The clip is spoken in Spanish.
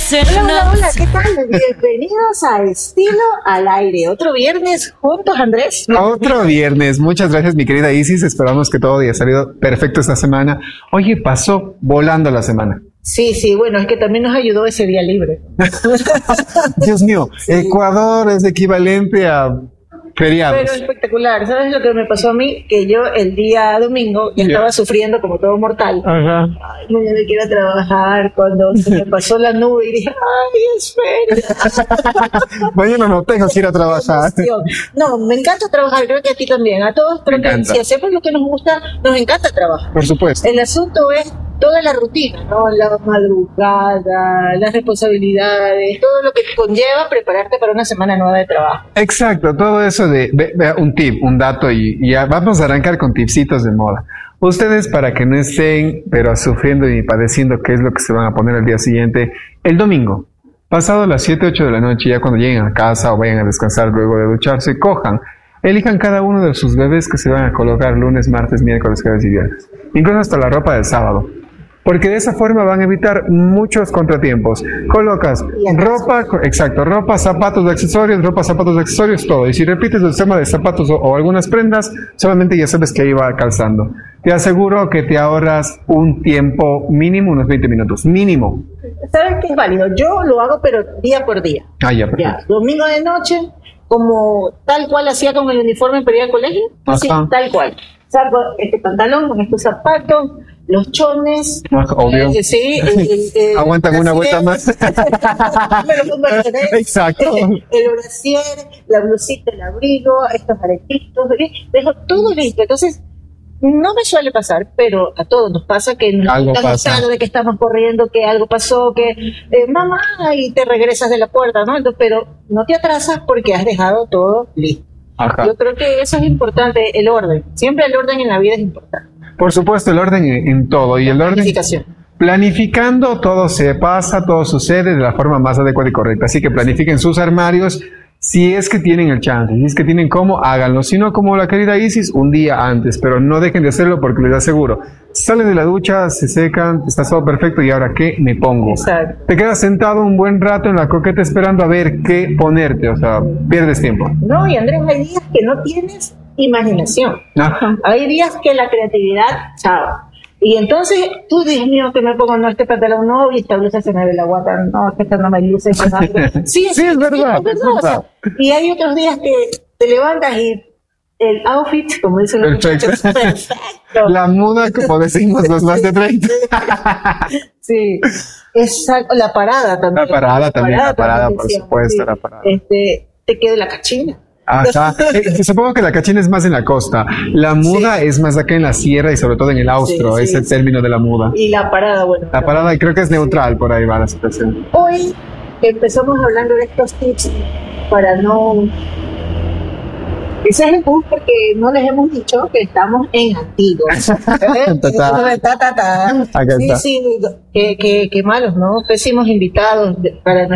Hola, hola, hola, ¿qué tal? Bienvenidos a Estilo al Aire. Otro viernes juntos, Andrés. Otro viernes. Muchas gracias, mi querida Isis. Esperamos que todo haya salido perfecto esta semana. Oye, pasó volando la semana. Sí, bueno, es que también nos ayudó ese día libre. Dios mío, sí. Ecuador es equivalente a feriados. Pero espectacular. ¿Sabes lo que me pasó a mí? Que yo el día domingo ya estaba sufriendo como todo mortal. Ajá. Ay, mañana quiero trabajar. Cuando se me pasó la nube y dije, ay, espera. Mañana no tengo que ir a trabajar. No, me encanta trabajar. Creo que a ti también. A todos, creo que si hacemos lo que nos gusta, nos encanta trabajar. Por supuesto. El asunto es toda la rutina, ¿no? La madrugada, las responsabilidades, todo lo que conlleva prepararte para una semana nueva de trabajo. Exacto, todo eso de un tip, un dato y ya vamos a arrancar con tipsitos de moda. Ustedes, para que no estén pero sufriendo y padeciendo qué es lo que se van a poner al día siguiente, el domingo, pasado las 7, 8 de la noche, ya cuando lleguen a casa o vayan a descansar luego de ducharse, elijan cada uno de sus bebés que se van a colocar lunes, martes, miércoles, jueves y viernes. Incluso hasta la ropa del sábado. Porque de esa forma van a evitar muchos contratiempos. Colocas ropa, zapatos, accesorios, todo. Y si repites el tema de zapatos o algunas prendas, solamente ya sabes que ahí va calzando. Te aseguro que te ahorras un tiempo mínimo, unos 20 minutos, mínimo. ¿Sabes qué es válido? Yo lo hago, pero día por día. Ya, domingo de noche, como tal cual hacía con el uniforme para ir al colegio, así, tal cual. Saco este pantalón con estos zapatos, los chones. Obvio. Sí, aguantan una vuelta más. Me lo pongo al revés. Exacto. El brasier, la blusita, el abrigo, estos aretitos, dejo todo listo. Entonces, no me suele pasar, pero a todos nos pasa que nos estamos cansando de que estamos corriendo, que algo pasó, que mamá, y te regresas de la puerta, ¿no? Entonces, pero no te atrasas porque has dejado todo listo. Ajá. Yo creo que eso es importante, el orden. Siempre el orden en la vida es importante. Por supuesto, el orden en todo. Y el orden. Planificando, todo se pasa, todo sucede de la forma más adecuada y correcta. Así que planifiquen sus armarios. Si es que tienen el chance, si es que tienen cómo, háganlo. Si no, como la querida Isis, un día antes. Pero no dejen de hacerlo porque les aseguro. Salen de la ducha, se secan, está todo perfecto y ahora ¿qué me pongo? Exacto. Te quedas sentado un buen rato en la croqueta esperando a ver qué ponerte. O sea, pierdes tiempo. No, y Andrés, hay días que no tienes imaginación. Ajá. Hay días que la creatividad, chao. Y entonces, tú, Dios mío, que me pongo, no, este pantalón no, y esta blusa se me ve la guata, no, esta no me luce. Sí, es verdad. O sea, y hay otros días que te levantas y el outfit, como dicen los muchachos, perfecto. La muda, como decimos los más de 30. Sí, exacto. La parada también. La parada, por supuesto, sí. La parada. Te queda la cachina. Ajá. Supongo que la cachina es más en la costa. La muda es más acá en la sierra y sobre todo en el austro, es el término de la muda. Y la parada, bueno. La parada creo que es neutral, por ahí va la situación. Hoy empezamos hablando de estos tips para no... Ese es el punto porque no les hemos dicho que estamos en Antigua. Acá está. Sí, qué malos, ¿no? Pésimos invitados para